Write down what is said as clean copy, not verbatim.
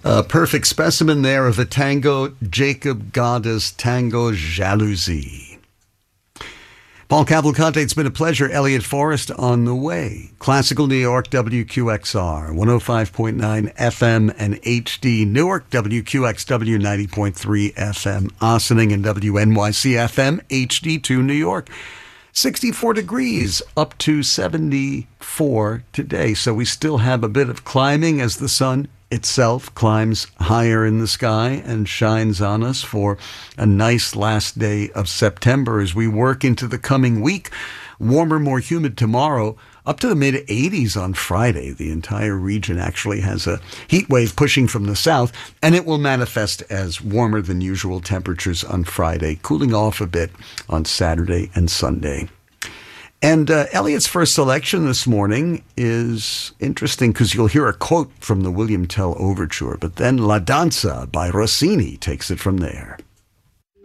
A perfect specimen there of a tango, Jacob Gauda's Tango Jalousie. Paul Cavalcante, it's been a pleasure. Elliot Forrest on the way. Classical New York, WQXR, 105.9 FM and HD. Newark, WQXW, 90.3 FM. Ossining and WNYC FM, HD2 New York. 64 degrees, up to 74 today. So we still have a bit of climbing as the sun itself climbs higher in the sky and shines on us for a nice last day of September as we work into the coming week. Warmer, more humid tomorrow, up to the mid-80s on Friday. The entire region actually has a heat wave pushing from the south, and it will manifest as warmer than usual temperatures on Friday, cooling off a bit on Saturday and Sunday. And Elliot's first selection this morning is interesting because you'll hear a quote from the William Tell Overture, but then La Danza by Rossini takes it from there.